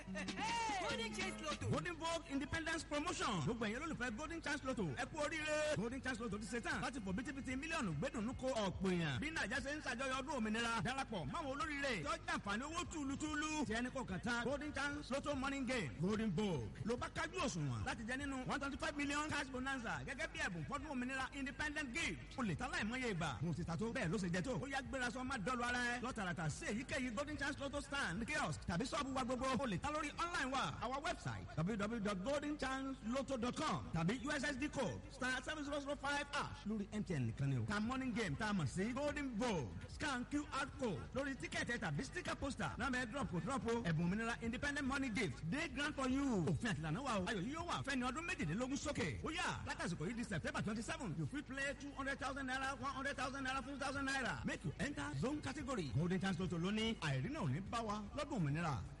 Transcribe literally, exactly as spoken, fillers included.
golden chance lotto. golden vogue independence promotion. gbogbo ẹ̀yin olólùfẹ́ golden chance lotto ẹ kú oríire. golden chance lotto ti ṣe tán láti fò bítíbitì mílíọ̀nù gbẹ́dùnú ko ọ̀pọ̀ èèyàn. bí nàìjà ṣe ń ṣàjọyọ̀ ọdún òmìnira darapọ̀ máwọn olóríire tó jàǹfààní owó túlùtúlù. tí ẹni kò kàn tán golden chance lotto morning game golden vogue ló bá kájú òṣùwọ̀n láti jẹ nínú one twenty five million cash bonanza gẹ́gẹ́ bí ẹ̀bùn fọ́dún òmìnira independent gift. o lè ta láìmọye ìgbà mo ti ta tó bẹ́ẹ̀ ló ṣe jẹ tó. ó yá gbéra sọ má dọ́lu ara ẹ lọ́tàràtà sí èyíkéyìí golden chance lotto stand kiosk tàbí sọ́ọ̀bù wa gbogbo. o lè ta lórí online wa our website w w w dot golden chance lotto dot com tàbí u s s d code star seven zero zero five hash lórí M T N nìkan ni o. ta morning game tá a mọ̀ sí golden vogue scan Q R code lórí tíkẹ́ẹ̀tì tàbí sticker poster náà bẹ́ẹ̀ drop kò drop o. ẹ̀bùn òmìnira independent money gift day grant for you. òfin àtìlànà wa o. ayọ̀ yìí yóò wà fẹ́ni ọdún méjìlélógún sókè. ó yá látàsìkò yìí di September twenty seven you fit play two hundred thousand naira one hundred thousand naira fifty thousand naira make you enter zone category. golden chance lotto lóní àìrí náà ò ní bá wa lọ́dún òmìnira.